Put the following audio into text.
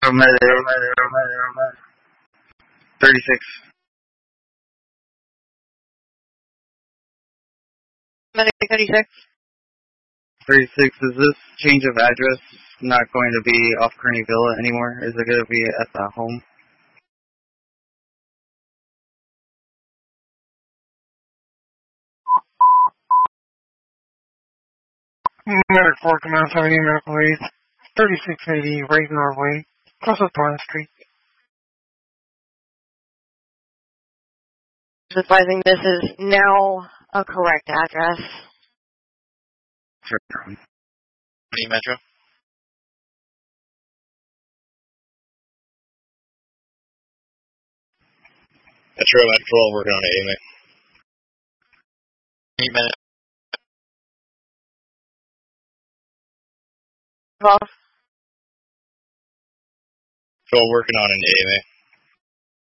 36. Medic 36. 36, is this change of address not going to be off Kearney Villa anymore? Is it going to be at the home? Medic 4, Command 70, Medical Aid, 3680 Raven Way, close to Torrance Street. Just advising this is now a correct address. Sure. Metro. Metro at 12, working on AMA. 8 minutes. 12. 12, working on an AMA.